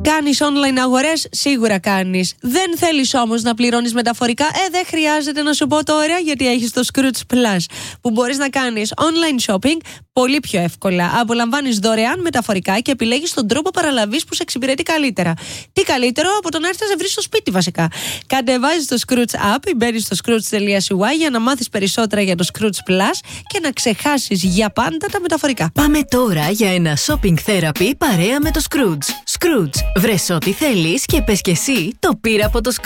Κάνεις online αγορές, σίγουρα κάνεις. Δεν θέλεις όμως να πληρώνεις μεταφορικά? Δεν χρειάζεται να σου πω τώρα, γιατί έχεις το Scrooge Plus, που μπορείς να κάνεις online shopping πολύ πιο εύκολα. Απολαμβάνεις δωρεάν μεταφορικά και επιλέγεις τον τρόπο παραλαβής που σε εξυπηρετεί καλύτερα. Τι καλύτερο από το να έρθεις να σε βρεις στο σπίτι, βασικά. Κατεβάζεις το Scrooge app ή μπαίνεις στο scrooge.cy για να μάθεις περισσότερα για το Scrooge Plus και να ξεχάσεις για πάντα τα μεταφορικά. Πάμε τώρα για ένα shopping therapy παρέα με το Scrooge. Scrooge, βρες ό,τι θέλεις και πες και εσύ το πήρα από το Scrooge.